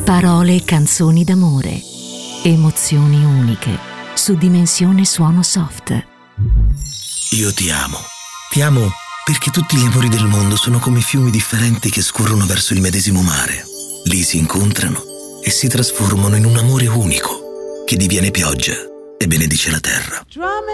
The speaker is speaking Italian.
Parole e canzoni d'amore. Emozioni uniche. Su Dimensione Suono Soft. Io ti amo. Ti amo perché tutti gli amori del mondo sono come fiumi differenti che scorrono verso il medesimo mare. Lì si incontrano e si trasformano in un amore unico che diviene pioggia e benedice la terra.